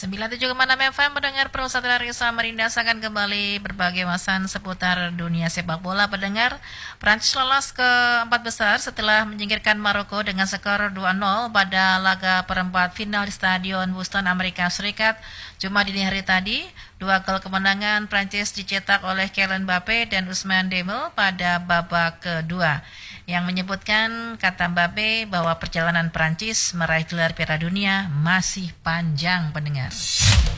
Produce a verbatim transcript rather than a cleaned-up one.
sembilan puluh tujuh koma enam F M pendengar Pusat Radio Samarinda akan kembali berbagai masan seputar dunia sepak bola pendengar. Prancis lolos ke empat besar setelah menyingkirkan Maroko dengan skor dua nol pada laga perempat final di Stadion Houston, Amerika Serikat. Jumat dini hari tadi, dua gol kemenangan Prancis dicetak oleh Kylian Mbappe dan Ousmane Dembélé pada babak kedua, yang menyebutkan, kata Mbappe, bahwa perjalanan Prancis meraih gelar Piala Dunia masih panjang pendengar.